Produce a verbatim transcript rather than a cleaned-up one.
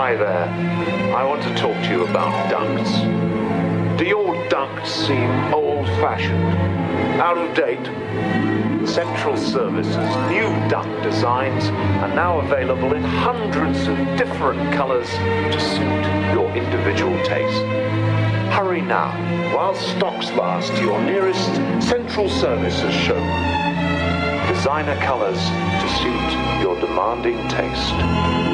Hi there. I want to talk to you about ducts. Do your ducts seem old-fashioned, out of date? Central Services' new duct designs are now available in hundreds of different colors to suit your individual taste. Hurry now, while stocks last, to your nearest Central Services showroom. Designer colors to suit your demanding taste.